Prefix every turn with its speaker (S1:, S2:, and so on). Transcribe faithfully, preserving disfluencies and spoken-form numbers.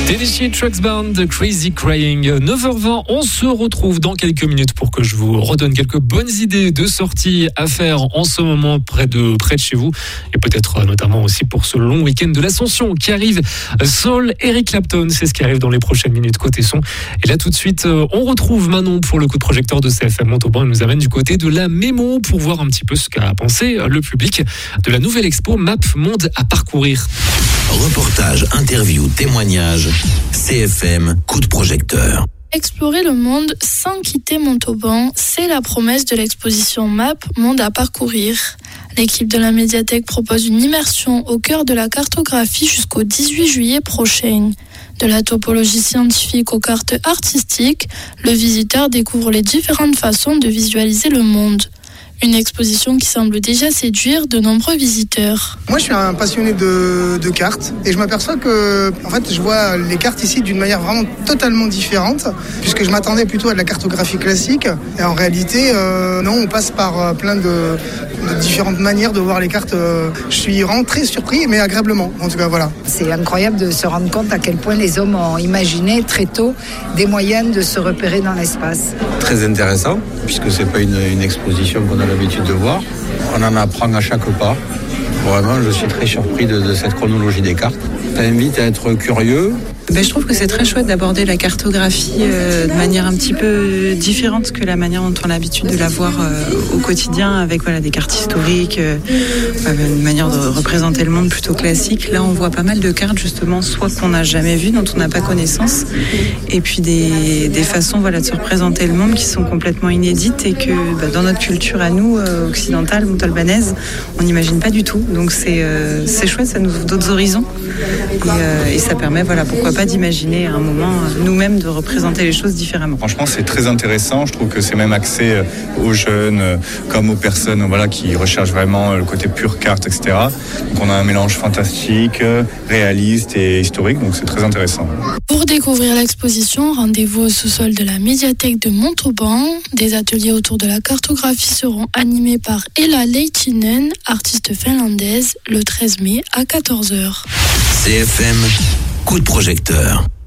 S1: Tedeschi Trucks Band, Crazy Crying. neuf heures vingt, on se retrouve dans quelques minutes pour que je vous redonne quelques bonnes idées de sorties à faire en ce moment près de, près de chez vous. Et peut-être notamment aussi pour ce long week-end de l'Ascension qui arrive. Soul, Eric Clapton, c'est ce qui arrive dans les prochaines minutes côté son. Et là tout de suite, on retrouve Manon pour le coup de projecteur de C F M Montauban. Elle nous amène du côté de la Mémo pour voir un petit peu ce qu'a pensé le public de la nouvelle expo Map Monde à parcourir.
S2: Reportage, interview, témoignage, C F M, coup de projecteur.
S3: Explorer le monde sans quitter Montauban, c'est la promesse de l'exposition Map Monde à parcourir. L'équipe de la médiathèque propose une immersion au cœur de la cartographie jusqu'au dix-huit juillet prochain. De la topologie scientifique aux cartes artistiques, le visiteur découvre les différentes façons de visualiser le monde. Une exposition qui semble déjà séduire de nombreux visiteurs.
S4: Moi, je suis un passionné de, de cartes et je m'aperçois que, en fait, je vois les cartes ici d'une manière vraiment totalement différente, puisque je m'attendais plutôt à de la cartographie classique. Et en réalité, euh, non, on passe par plein de, de différentes manières de voir les cartes. Je suis vraiment très surpris, mais agréablement. En tout cas, voilà.
S5: C'est incroyable de se rendre compte à quel point les hommes ont imaginé très tôt des moyens de se repérer dans l'espace.
S6: Très intéressant, puisque c'est pas une, une exposition qu'on a l'habitude de voir. On en apprend à chaque pas. Vraiment, je suis très surpris de, de cette chronologie des cartes. Ça invite à être curieux.
S7: Ben, je trouve que c'est très chouette d'aborder la cartographie euh, de manière un petit peu différente que la manière dont on a l'habitude de la voir euh, au quotidien, avec voilà, des cartes historiques, euh, une manière de représenter le monde plutôt classique. Là, on voit pas mal de cartes, justement, soit qu'on n'a jamais vues, dont on n'a pas connaissance, et puis des, des façons voilà, de se représenter le monde qui sont complètement inédites et que bah, dans notre culture à nous, euh, occidentale, montalbanaise, on n'imagine pas du tout. Donc c'est, euh, c'est chouette, ça nous ouvre d'autres horizons et, euh, et ça permet, voilà, pourquoi pas d'imaginer à un moment nous-mêmes de représenter les choses différemment.
S8: Franchement, c'est très intéressant. Je trouve que c'est même axé aux jeunes comme aux personnes voilà, qui recherchent vraiment le côté pure carte, et cetera. Donc on a un mélange fantastique, réaliste et historique, donc c'est très intéressant.
S3: Pour découvrir l'exposition, rendez-vous au sous-sol de la médiathèque de Montauban. Des ateliers autour de la cartographie seront animés par Ella Leitinen, artiste finlandaise, le treize mai à quatorze heures.
S2: C F M, coup de projecteur.